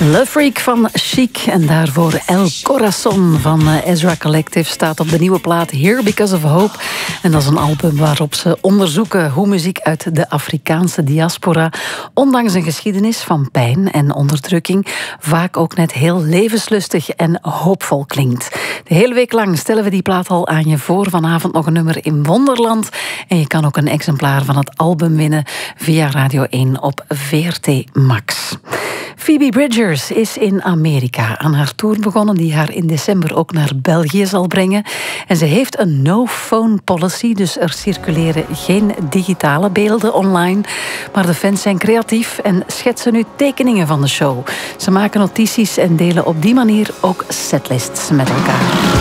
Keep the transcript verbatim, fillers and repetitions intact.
Le Freak van Chic en daarvoor El Corazon van Ezra Collective staat op de nieuwe plaat Here Because of Hope. En dat is een album waarop ze onderzoeken hoe muziek uit de Afrikaanse diaspora, ondanks een geschiedenis van pijn en onderdrukking, vaak ook net heel levenslustig en hoopvol klinkt. De hele week lang stellen we die plaat al aan je voor. Vanavond nog een nummer in Wonderland. En je kan ook een exemplaar van het album winnen via Radio één op V R T Max. Phoebe Bridgers is in Amerika aan haar tour begonnen, die haar in december ook naar België zal brengen. En ze heeft een no-phone policy, dus er circuleren geen digitale beelden online. Maar de fans zijn creatief en schetsen nu tekeningen van de show. Ze maken notities en delen op die manier ook setlists met elkaar.